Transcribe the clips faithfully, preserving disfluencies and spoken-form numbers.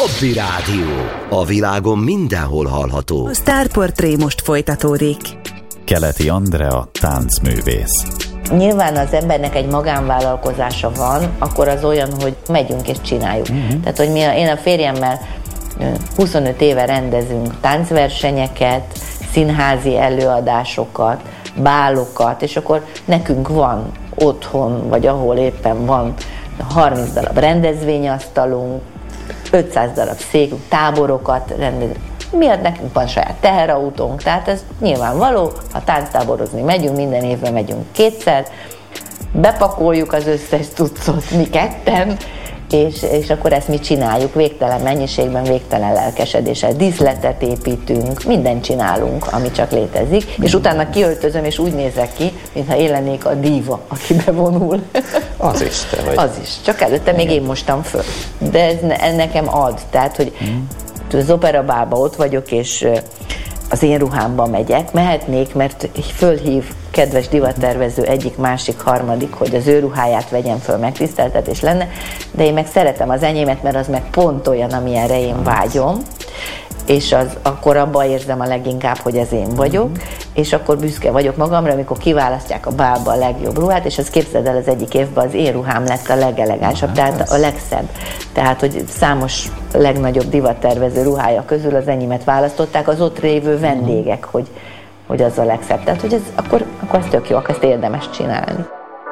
Hobby Rádió. A világon mindenhol hallható. A Sztárportré most folytatódik. Keleti Andrea, táncművész. Nyilván az embernek egy magánvállalkozása van, akkor az olyan, hogy megyünk és csináljuk. Uh-huh. Tehát, hogy mi a, én a férjemmel huszonöt éve rendezünk táncversenyeket, színházi előadásokat, bálokat, és akkor nekünk van otthon, vagy ahol éppen van harminc darab rendezvényasztalunk, ötszáz darab székünk, táborokat rendezünk. Miatt nekünk van saját teherautónk, tehát ez nyilvánvaló, ha tánctáborozni megyünk, minden évben megyünk kétszer, bepakoljuk az összes cuccot mi ketten, és, és akkor ezt mi csináljuk végtelen mennyiségben, végtelen lelkesedéssel. Díszletet építünk, mindent csinálunk, ami csak létezik, és utána kiöltözöm, és úgy nézek ki, mintha én lennék a díva, aki bevonul. Az is te vagy. Az is, csak előtte még én mostam föl. De ez, ez nekem ad, tehát, hogy hmm. az operabálban ott vagyok, és az én ruhámban megyek, mehetnék, mert fölhív kedves divattervező egyik, másik, harmadik, hogy az ő ruháját vegyem föl, megtiszteltetés lenne, de én meg szeretem az enyémet, mert az meg pont olyan, amilyenre én vágyom, és az, akkor abban érzem a leginkább, hogy ez én vagyok, mm-hmm. és akkor büszke vagyok magamra, amikor kiválasztják a bálba a legjobb ruhát, és azt képzeld el, az egyik évben az én ruhám lett a legelegánsabb, tehát a legszebb. Tehát, hogy számos legnagyobb divattervező ruhája közül az enyémet választották, az ott lévő vendégek, hogy, hogy az a legszebb. Tehát, hogy ez, akkor, akkor ez tök jó, akkor ezt érdemes csinálni.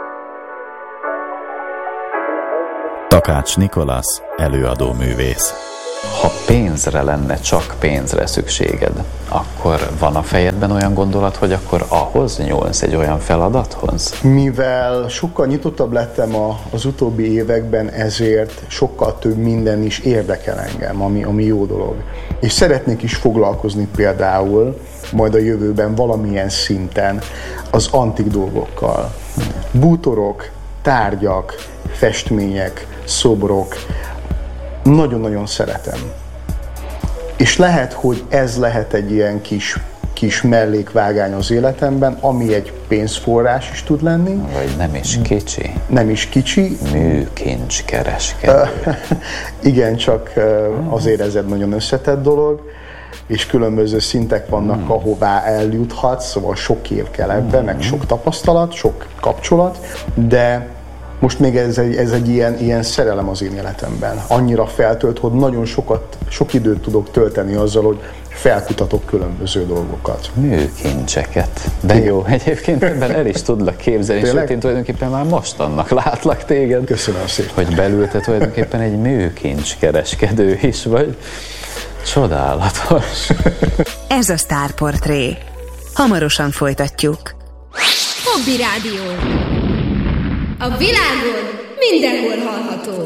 Takács Nikolasz, előadó művész. Ha pénzre lenne, csak pénzre szükséged, akkor van a fejedben olyan gondolat, hogy akkor ahhoz nyúlsz egy olyan feladathoz? Mivel sokkal nyitottabb lettem a, az utóbbi években, ezért sokkal több minden is érdekel engem, ami, ami jó dolog. És szeretnék is foglalkozni például majd a jövőben valamilyen szinten az antik dolgokkal. Bútorok, tárgyak, festmények, szobrok, nagyon-nagyon szeretem. És lehet, hogy ez lehet egy ilyen kis, kis mellékvágány az életemben, ami egy pénzforrás is tud lenni. Vagy nem is kicsi. Nem is kicsi. Műkincskereskedő. Igen, csak azért ez egy nagyon összetett dolog, és különböző szintek vannak, hmm. ahová eljuthatsz, szóval sok év kell ebben, hmm. meg sok tapasztalat, sok kapcsolat, de most még ez egy, ez egy ilyen, ilyen szerelem az én életemben. Annyira feltölt, hogy nagyon sokat, sok időt tudok tölteni azzal, hogy felkutatok különböző dolgokat. Műkincseket. De jó, egyébként ebben el is tudlak képzelni, sőt én tulajdonképpen már most annak látlak téged. Köszönöm szépen. Hogy belül te tulajdonképpen egy műkincskereskedő is vagy. Csodálatos. Ez a Sztárportré. Hamarosan folytatjuk. Hobby Rádió. A világon mindenhol hallható.